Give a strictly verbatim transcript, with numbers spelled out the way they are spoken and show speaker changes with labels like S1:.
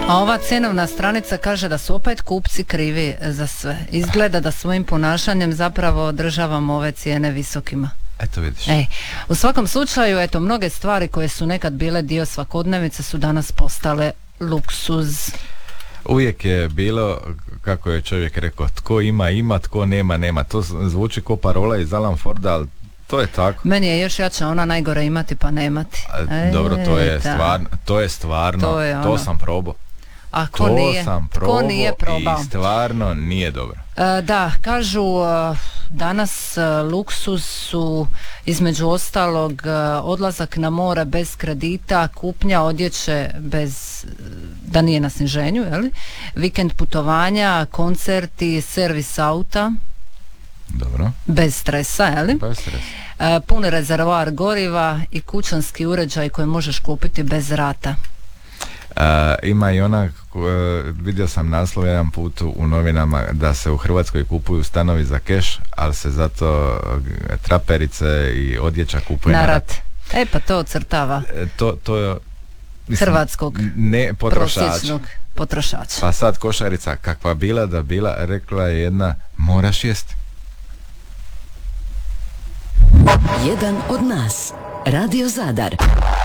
S1: A ova cjenovna stranica kaže da su opet kupci krivi za sve. Izgleda da svojim ponašanjem zapravo održavamo ove cijene visokima.
S2: Eto vidiš.
S1: Ej, u svakom slučaju, eto, mnoge stvari koje su nekad bile dio svakodnevice su danas postale luksuz.
S2: Uvijek je bilo, kako je čovjek rekao, tko ima, ima, tko nema, nema. To zvuči ko parola iz Alan Forda, ali to je tako.
S1: Meni je još jača ona najgore imati pa nemati.
S2: E, Dobro, to je stvarno, to je stvarno,
S1: to, je
S2: to sam probao.
S1: A ko
S2: to
S1: nije,
S2: sam probao
S1: nije probao?
S2: I stvarno nije dobro.
S1: E, da, kažu uh, danas uh, luksuz su između ostalog uh, odlazak na more bez kredita, kupnja odjeće bez, da nije na sniženju, jeli? Vikend putovanja, koncerti, servis auta.
S2: Dobro.
S1: Bez stresa, jeli?
S2: Bez stresa.
S1: E, pun rezervoar goriva i kućanski uređaj koji možeš kupiti bez rata.
S2: Uh, ima i ona, uh, vidio sam naslov jedan put u novinama da se u Hrvatskoj kupuju stanovi za keš, ali se zato uh, traperice i odjeća kupuje na, na rat.
S1: E pa to ocrtava
S2: e, to, to je, mislim,
S1: hrvatskog
S2: ne potrošača.
S1: potrošača.
S2: Pa sad košarica kakva bila da bila, rekla je jedna, moraš jesti.
S3: Jedan od nas, Radio Zadar.